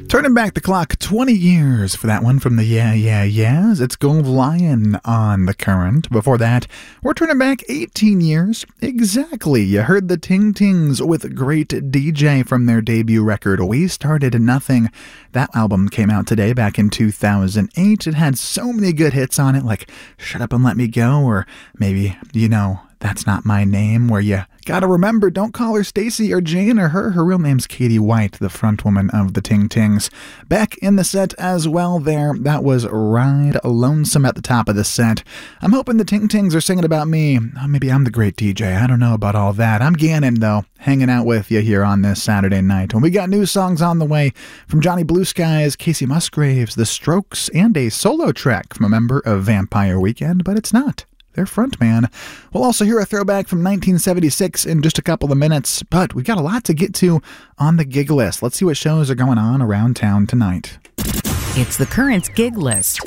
Turning back the clock 20 years for that one from the Yeah Yeah Yeahs. It's Gold Lion on The Current. Before that, we're turning back 18 years. Exactly. You heard the Ting Tings with Great DJ from their debut record, We Started Nothing. That album came out today back in 2008. It had so many good hits on it, like Shut Up and Let Me Go, or maybe, That's Not My Name, where you gotta remember, don't call her Stacy or Jane or her. Her real name's Katie White, the frontwoman of the Ting Tings. Back in the set as well there, that was Ride Lonesome at the top of the set. I'm hoping the Ting Tings are singing about me. Maybe I'm the great DJ. I don't know about all that. I'm Gannon, though, hanging out with you here on this Saturday night. When we got new songs on the way from Johnny Blue Skies, Casey Musgraves, The Strokes, and a solo track from a member of Vampire Weekend, but it's not their frontman. We'll also hear a throwback from 1976 in just a couple of minutes, but we've got a lot to get to on the gig list. Let's see what shows are going on around town tonight. It's The Current's gig list.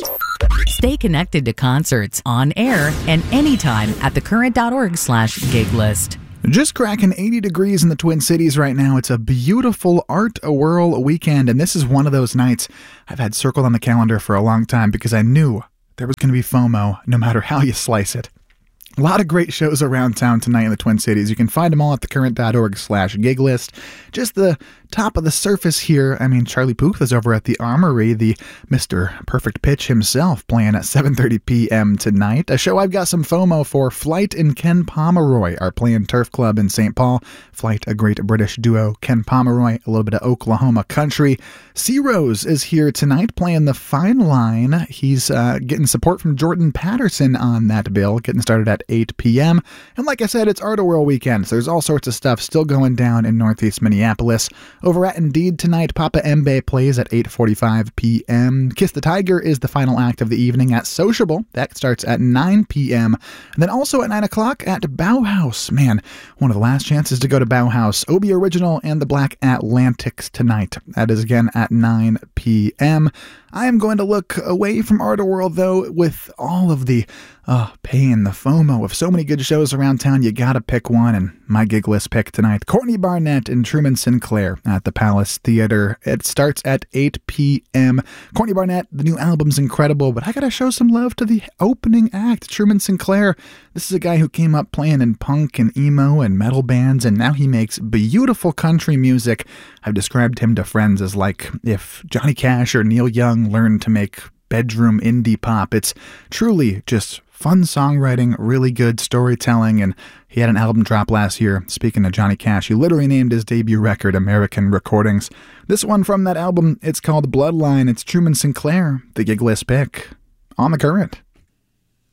Stay connected to concerts on air and anytime at thecurrent.org/gig list. Just cracking 80 degrees in the Twin Cities right now. It's a beautiful Art-A-Whirl weekend, and this is one of those nights I've had circled on the calendar for a long time because I knew there was going to be FOMO no matter how you slice it. A lot of great shows around town tonight in the Twin Cities. You can find them all at thecurrent.org/gig list. Just the top of the surface here. Charlie Puth is over at the Armory, the Mr. Perfect Pitch himself, playing at 7:30 p.m. tonight. A show I've got some FOMO for. Flight and Ken Pomeroy are playing Turf Club in St. Paul. Flight, a great British duo. Ken Pomeroy, a little bit of Oklahoma country. C. Rose is here tonight playing The Fine Line. He's getting support from Jordan Patterson on that bill, getting started at 8 p.m. And like I said, it's Art-A-Whirl weekend, so there's all sorts of stuff still going down in Northeast Minneapolis. Over at Indeed tonight, Papa Mbe plays at 8:45 p.m. Kiss the Tiger is the final act of the evening at Sociable. That starts at 9 p.m. And then also at 9 o'clock at Bauhaus. Man, one of the last chances to go to Bauhaus. Obi Original and the Black Atlantics tonight. That is again at 9 p.m. I am going to look away from Art-A-Whirl, though, with all of the pain, the FOMO of so many good shows around town. You gotta pick one, and my gig list pick tonight, Courtney Barnett and Truman Sinclair at the Palace Theater. It starts at 8 p.m. Courtney Barnett, the new album's incredible, but I gotta show some love to the opening act, Truman Sinclair. This is a guy who came up playing in punk and emo and metal bands, and now he makes beautiful country music. I've described him to friends as like if Johnny Cash or Neil Young learned to make bedroom indie pop. It's truly just fun songwriting, really good storytelling, and he had an album drop last year. Speaking of Johnny Cash, he literally named his debut record American Recordings. This one from that album, it's called Bloodline. It's Truman Sinclair, the gig list pick on The Current.